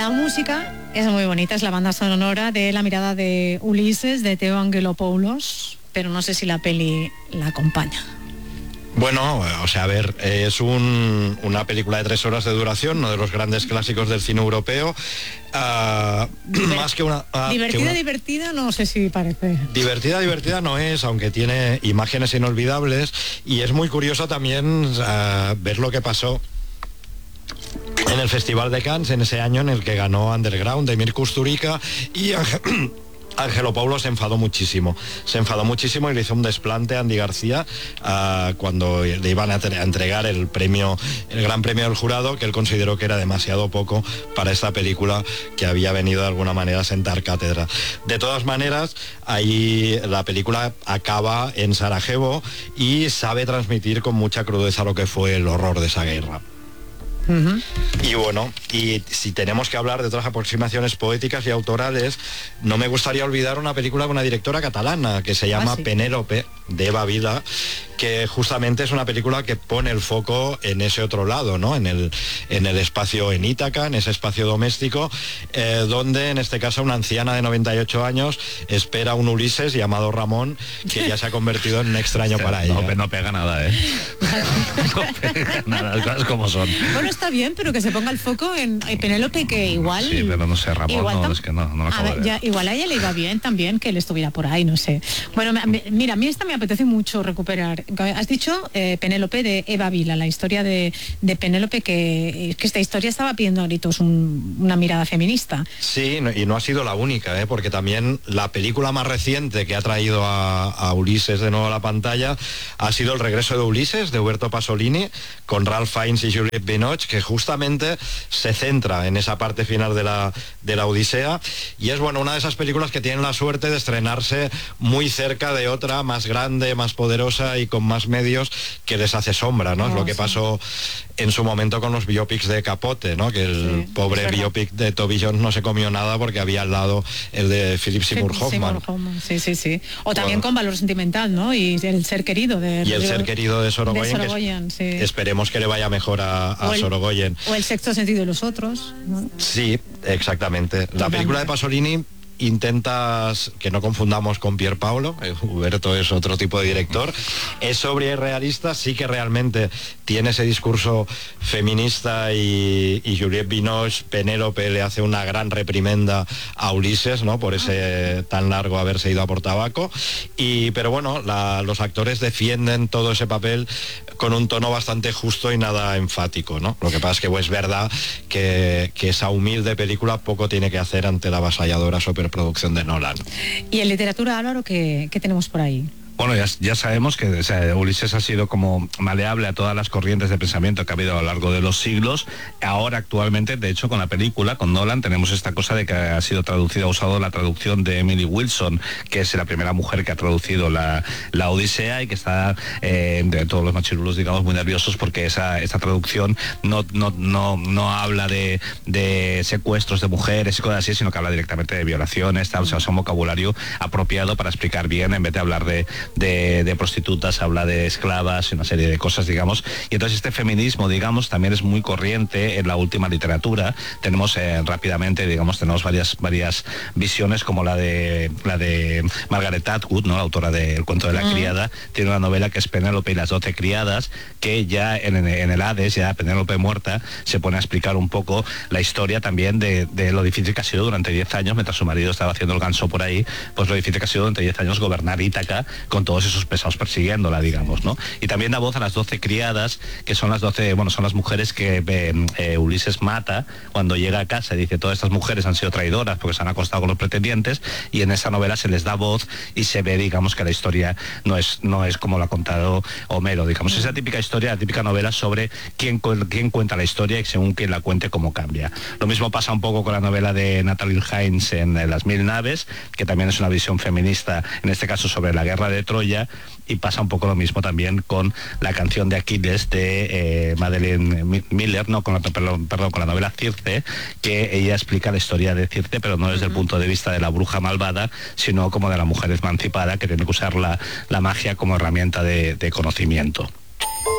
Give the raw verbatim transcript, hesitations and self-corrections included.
La música es muy bonita, es la banda sonora de La mirada de Ulises, de Theo Angelopoulos, pero no sé si la peli la acompaña. Bueno, o sea, a ver, es un, una película de tres horas de duración, uno de los grandes clásicos del cine europeo. Uh, Diver- más que una... Uh, divertida, que una... divertida, no sé si parece. Divertida, divertida no es, aunque tiene imágenes inolvidables, y es muy curioso también uh, ver lo que pasó en el Festival de Cannes, en ese año en el que ganó Underground de Emir Kusturica, y Ángel Angelopoulos se enfadó muchísimo, se enfadó muchísimo y le hizo un desplante a Andy García uh, cuando le iban a, a entregar el premio, el gran premio del jurado, que él consideró que era demasiado poco para esta película que había venido de alguna manera a sentar cátedra. De todas maneras, ahí la película acaba en Sarajevo y sabe transmitir con mucha crudeza lo que fue el horror de esa guerra. Uh-huh. Y bueno, y si tenemos que hablar de otras aproximaciones poéticas y autorales, no me gustaría olvidar una película de una directora catalana que se llama ah, sí. Penélope, de Eva Vila, que justamente es una película que pone el foco en ese otro lado, ¿no? En el, en el espacio en Ítaca, en ese espacio doméstico, eh, donde en este caso una anciana de noventa y ocho años espera a un Ulises llamado Ramón, que ya se ha convertido en un extraño para no, ella. No pega nada, ¿eh? No pega nada, las cosas como son. Bueno, está bien, pero que se ponga el foco en, en Penélope, que igual... Sí, pero no sé, Ramón, igual no, tam... es que no, no me acabo a ver, de ya, igual a ella le iba bien también que él estuviera por ahí, no sé. Bueno, me, mira, a mí esta me apetece mucho recuperar. Has dicho eh, Penélope, de Eva Vila, la historia de, de Penélope, que, que esta historia estaba pidiendo a gritos un, una mirada feminista. Sí, y no ha sido la única, ¿eh? Porque también la película más reciente que ha traído a, a Ulises de nuevo a la pantalla ha sido El regreso de Ulises, de Huberto Pasolini, con Ralph Fiennes y Juliette Binoche, que justamente se centra en esa parte final de la, de la Odisea, y es bueno, una de esas películas que tienen la suerte de estrenarse muy cerca de otra más grande, más poderosa y con más medios, que les hace sombra, ¿no? Oh, es lo que sí. pasó en su momento con los biopics de Capote, ¿no? Que el sí, pobre biopic de Toby Jones no se comió nada porque había al lado el de Philip Seymour Hoffman. Hoffman. Sí, sí, sí. O también bueno, con Valor Sentimental, ¿no? Y El ser querido de... Y El Río, ser querido de Sorogoyen, de Sorogoyen que sí. Esperemos que le vaya mejor a, a o el, Sorogoyen. O El sexto sentido de los otros, ¿no? Sí, exactamente. La Totalmente. película de Pasolini intentas, que no confundamos con Pier Paolo, eh, Huberto es otro tipo de director, es sobria y realista, sí que realmente tiene ese discurso feminista, y, y Juliette Binoche, Penélope, le hace una gran reprimenda a Ulises, ¿no? Por ese tan largo haberse ido a por tabaco, y, pero bueno, la, los actores defienden todo ese papel con un tono bastante justo y nada enfático, ¿no? Lo que pasa es que pues, es verdad que, que esa humilde película poco tiene que hacer ante la avasalladora superproducción de Nolan. Y en literatura, Álvaro, ¿qué, qué tenemos por ahí? Bueno, ya, ya sabemos que o sea, Ulises ha sido como maleable a todas las corrientes de pensamiento que ha habido a lo largo de los siglos. Ahora, actualmente, de hecho, con la película, con Nolan, tenemos esta cosa de que ha sido traducida, ha usado la traducción de Emily Wilson, que es la primera mujer que ha traducido la, la Odisea, y que está, eh, de todos los machirulos, digamos, muy nerviosos porque esa, esa traducción no, no, no, no habla de, de secuestros de mujeres y cosas así, sino que habla directamente de violaciones, tal, o sea, es un vocabulario apropiado para explicar bien, en vez de hablar de De, de prostitutas, habla de esclavas y una serie de cosas, digamos, y entonces este feminismo, digamos, también es muy corriente en la última literatura. Tenemos eh, rápidamente, digamos, tenemos varias varias visiones, como la de la de Margaret Atwood, ¿no? La autora del Cuento de la mm. criada, tiene una novela que es Penélope y las doce criadas, que ya en, en el Hades, ya Penélope muerta, se pone a explicar un poco la historia también de, de lo difícil que ha sido durante diez años, mientras su marido estaba haciendo el ganso por ahí, pues lo difícil que ha sido durante diez años gobernar Ítaca con todos esos pesados persiguiéndola, digamos, ¿no? Y también da voz a las doce criadas, que son las doce, bueno, son las mujeres que eh, eh, Ulises mata cuando llega a casa, y dice, todas estas mujeres han sido traidoras porque se han acostado con los pretendientes, y en esa novela se les da voz y se ve, digamos, que la historia no es, no es como lo ha contado Homero, digamos, es la típica historia, la típica novela sobre quién, quién cuenta la historia y según quien la cuente cómo cambia. Lo mismo pasa un poco con la novela de Natalie Hines en eh, Las mil naves, que también es una visión feminista, en este caso sobre la guerra de Troya, y pasa un poco lo mismo también con la canción de Aquiles de eh, Madeleine Miller, no, con la, perdón, perdón, con la novela Circe, que ella explica la historia de Circe, pero no desde uh-huh. el punto de vista de la bruja malvada, sino como de la mujer emancipada que tiene que usar la, la magia como herramienta de, de conocimiento.